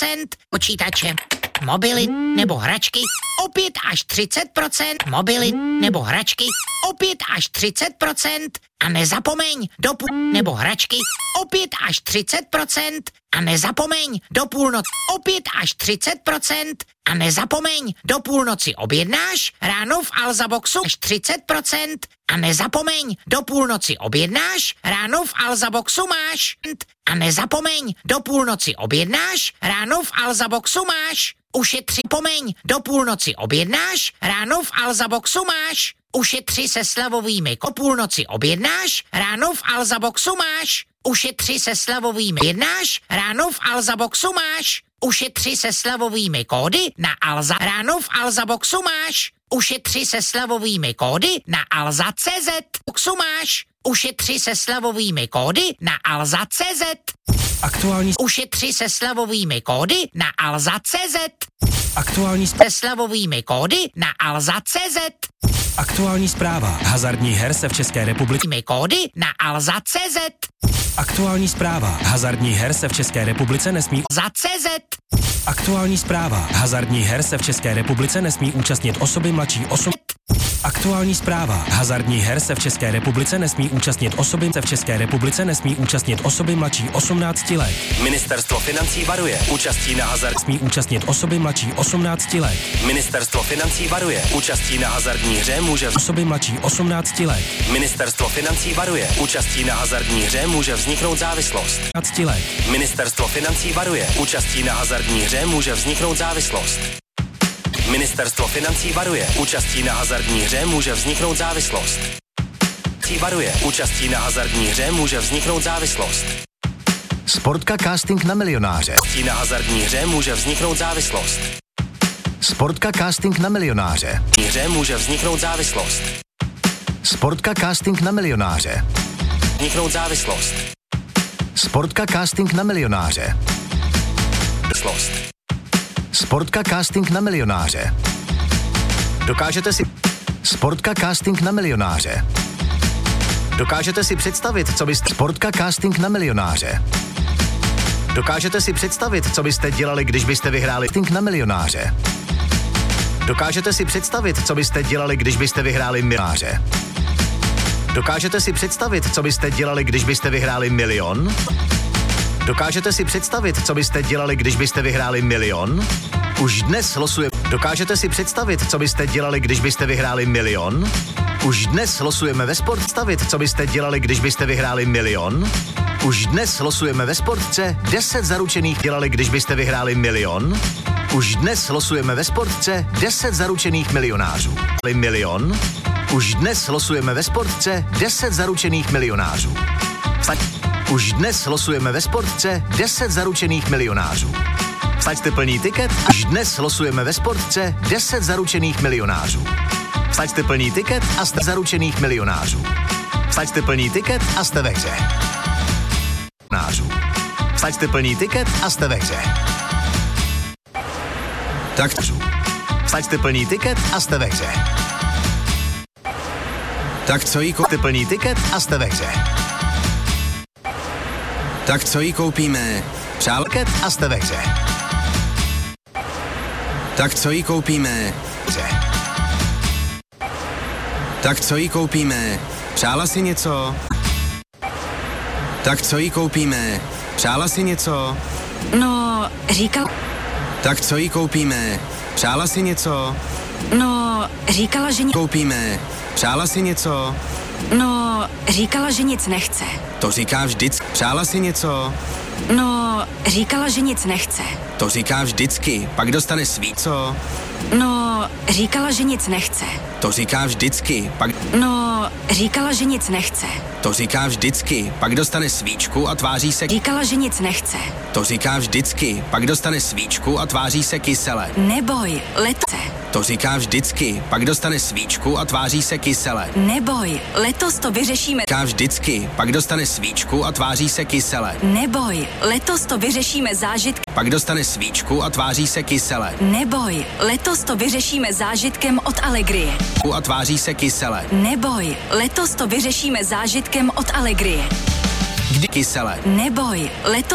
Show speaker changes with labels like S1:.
S1: 30%, počítače, mobily nebo hračky o 5 až 30%, mobily nebo hračky o 5 až 30% a nezapomeň nebo hračky o 5 až 30% a nezapomeň do půlnoci o 5 až 30% a nezapomeň do půlnoci objednáš, ráno v Alzaboxu až 30% a nezapomeň do půlnoci objednáš, ráno v Alzaboxu máš a nezapomeň do půlnoci objednáš, ráno v Alzaboxu máš. Ušetři, pomeň, do půlnoci objednáš, ráno v Alzaboxu máš. Ušetři se slevovými, o půlnoci objednáš, ráno v Alzaboxu máš. Ušetři se slevovými, jednáš, ráno v Alzaboxu máš. Ušetři se slevovými kódy na Alza, ráno v Alzaboxu máš. Ušetři se slevovými kódy na Alza.cz, boxu máš. Ušetři se slevovými kódy na Alza.cz.
S2: Aktuální
S1: Ušetři se slevovými kódy na Alza.cz.
S2: Aktuální
S1: se slevovými kódy na Alza.cz.
S2: Aktuální zpráva. Hazardních her se v České republice.
S1: Kódy na Alza.cz.
S2: Aktuální zpráva. Hazardních her se v České republice nesmí.
S1: Za.cz.
S2: Aktuální zpráva. Hazardních her se v České republice nesmí účastnit osoby mladší 8. Aktuální zpráva. Hazardních her se v České republice nesmí účastnit osoby se v České republice nesmí účastnit osoby mladší 18 let.
S3: Ministerstvo financí varuje. Účastí na hazard
S2: Smí účastnit osoby mladší 18 let.
S3: Ministerstvo financí varuje. Účastí na hazardní hře může
S2: Osoby mladší 18 let.
S3: Ministerstvo financí varuje. Účastí na hazardní hře může vzniknout závislost.
S2: 15 let.
S3: Ministerstvo financí varuje. Účastí na hazardní hře může vzniknout závislost. Ministerstvo financí varuje. Účastí na hazardní hře může vzniknout závislost. Varuje. Účastí na hazardní hře může vzniknout závislost.
S4: Sportka casting na milionáře.
S3: Účastí na hazardní hře může vzniknout závislost.
S4: Sportka casting na milionáře.
S3: Hře může vzniknout závislost.
S4: Sportka casting na milionáře.
S3: Vzniknout závislost.
S4: Sportka casting na milionáře.
S3: Závislost.
S4: Sportka casting na milionáře. Dokážete si... Sportka casting na milionáře. Dokážete si představit, co byste... Sportka casting na milionáře. Dokážete si představit, co byste dělali, když byste vyhráli casting na milionáře. Dokážete si představit, co byste dělali, když byste vyhráli milionáře. Dokážete si představit, co byste dělali, když byste vyhráli milion? Dokážete si představit, co byste dělali, když byste vyhráli milion? Už dnes losuje. Dokážete si představit, co byste dělali, když byste vyhráli milion? Už dnes losujeme ve sport. Stavit, co byste dělali, když byste vyhráli milion? Už dnes losujeme ve sportce 10 zaručených dělali, když byste vyhráli milion? Už dnes losujeme ve sportce 10 zaručených milionářů. Milion? Už dnes losujeme ve sportce 10 zaručených milionářů. Už dnes losujeme ve sportce 10 zaručených milionářů. Vsaďte plný tiket. Už dnes losujeme ve sportce 10 zaručených milionářů. Vsaďte plný tiket a jste zaručených milionářů. Vsaďte plný tiket a jste ve hře. Vsaďte plný tiket a jste ve hře.
S3: Tak.
S4: Vsaďte plný tiket a jste ve hře.
S3: Tak co jí
S4: Vsaďte plný tiket a jste ve hře.
S3: Tak co jí koupíme?
S4: Tiket a jste ve hře.
S3: Tak co jí koupíme?
S4: Hře.
S3: Tak co jí koupíme? Přála si něco? Tak co jí koupíme? Přála si něco?
S5: No, říkal...
S3: Tak co jí koupíme? Přála si něco?
S5: No, říkala, že...
S3: Koupíme. Přála si něco?
S5: No, říkala, že nic nechce.
S3: To říká vždycky. Přála si něco?
S5: No, říkala, že nic nechce.
S3: To říká vždycky. Pak dostane svíco.
S5: No, říkala, že nic nechce.
S3: To říká vždycky. Pak...
S5: No, říkala, že nic nechce.
S3: To říká vždycky. Pak dostane svíčku a tváří se...
S5: Říkala, že nic nechce.
S3: To říká vždycky. Pak dostane svíčku a tváří se kysele.
S5: Neboj, letce.
S3: To říká vždycky. Pak dostane svíčku a tváří se kysele.
S5: Neboj, letos to vyřešíme.
S3: Říká vždycky. Pak dostane svíčku a tváří se kysele.
S5: Neboj, letos to vyřešíme zážitky.
S3: Pak dostane svíčku a tváří se kysele.
S5: Neboj, letos to vyřešíme zážitkem od Allegrie.
S3: A tváří se kysele.
S5: Neboj, letos to vyřešíme zážitkem od Allegrie.
S3: Kdy kysele.
S5: Neboj, letos